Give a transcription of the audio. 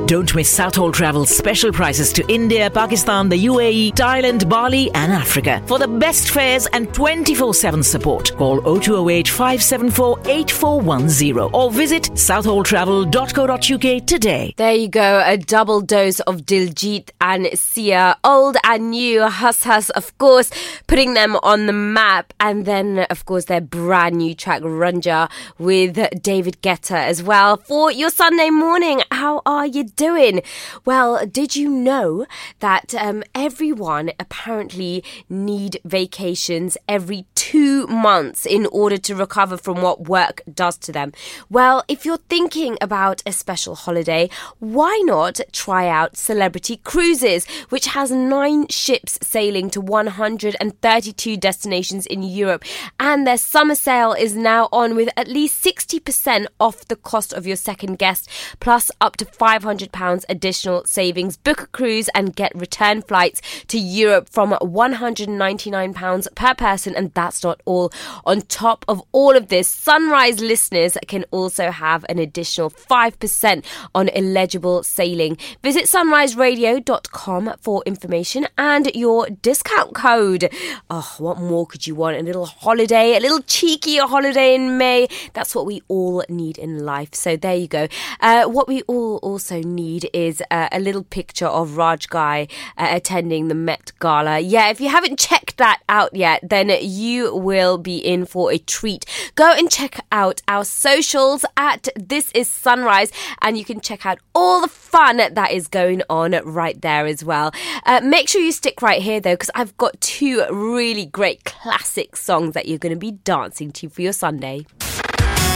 Don't miss Southall Travel's special prices to India, Pakistan, the UAE, Thailand, Bali and Africa. For the best fares and 24/7 support, call 0208 574 8410 or visit southalltravel.co.uk today. There you go, a double dose of Diljit and Sia, old and new, Hus Hus, of course, putting them on the map. And then, of course, their brand new track, Ranja, with David Guetta as well. For your Sunday morning, how are you doing? Well, did you know that everyone apparently need vacations every 2 months in order to recover from what work does to them? Well, if you're thinking about a special holiday, why not try out Celebrity Cruises, which has 9 ships sailing to 132 destinations in Europe, and their summer sale is now on with at least 60% off the cost of your second guest, plus up to £500 additional savings. Book a cruise and get return flights to Europe from £199 per person, and that's not all. On top of all of this, Sunrise listeners can also have an additional 5% on eligible sailing. Visit sunriseradio.com for information and your discount code. Oh, what more could you want? A little holiday, a little cheeky holiday in May. That's what we all need in life. So there you go. What we all also need is a little picture of Raj Ghai attending the Met Gala. Yeah, if you haven't checked that out yet, then you will be in for a treat. Go and check out our socials at This Is Sunrise, and you can check out all the fun that is going on right there as well. Make sure you stick right here though, because I've got 2 really great classic songs that you're going to be dancing to for your Sunday.